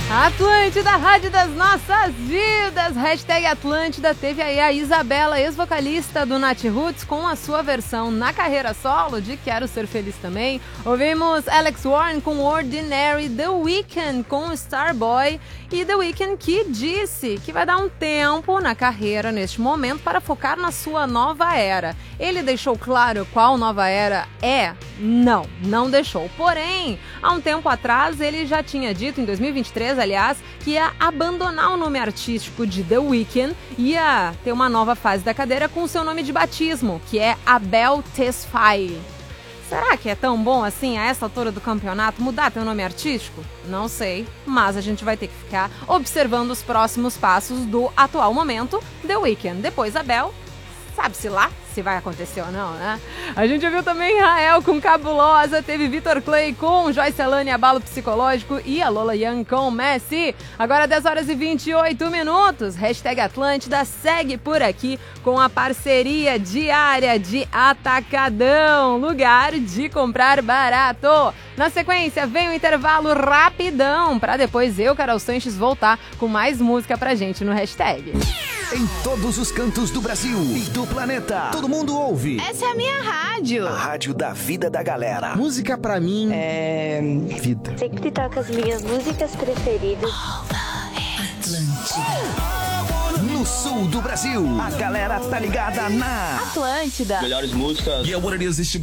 Atlântida, rádio das nossas vidas. Hashtag Atlântida. Teve aí a Isabela, ex-vocalista do Nat Roots, com a sua versão na carreira solo de Quero Ser Feliz também. Ouvimos Alex Warren com Ordinary, The Weeknd com Starboy e The Weeknd que disse que vai dar um tempo na carreira neste momento para focar na sua nova era. Ele deixou claro qual nova era é? Não deixou. Porém, há um tempo atrás ele já tinha dito, em 2023, aliás, que ia abandonar o nome artístico de The Weeknd e ia ter uma nova fase da carreira com o seu nome de batismo, que é Abel Tesfaye. Será que é tão bom assim, a essa altura do campeonato, mudar teu nome artístico? Não sei, mas a gente vai ter que ficar observando os próximos passos do atual momento, The Weeknd. Depois Abel, sabe-se lá se vai acontecer ou não, né? A gente viu também Rael com Cabulosa, teve Vitor Clay com Joyce Alane, Abalo Psicológico e a Lola Young com Messi. Agora 10 horas e 28 minutos. Hashtag Atlântida segue por aqui com a parceria diária de Atacadão, lugar de comprar barato. Na sequência vem um intervalo rapidão para depois eu, Carol Sanches, voltar com mais música pra gente no Hashtag. Em todos os cantos do Brasil e do planeta, todo mundo ouve. Essa é a minha rádio. A rádio da vida da galera. Música pra mim é vida. Sempre toca as minhas músicas preferidas. Atlântida. No sul do Brasil, a galera tá ligada na Atlântida. Melhores músicas. Yeah, what it is,